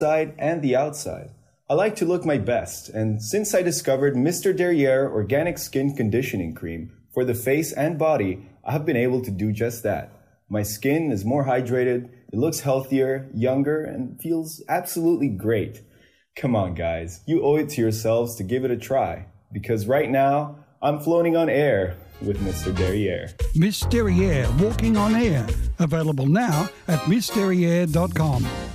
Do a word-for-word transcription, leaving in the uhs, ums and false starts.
inside and the outside. I like to look my best, and since I discovered Mister Derriere Organic Skin Conditioning Cream for the face and body, I have been able to do just that. My skin is more hydrated, it looks healthier, younger, and feels absolutely great. Come on, guys, you owe it to yourselves to give it a try, because right now, I'm floating on air with Mister Derriere. Miss Derriere Walking on Air, available now at miss derriere dot com.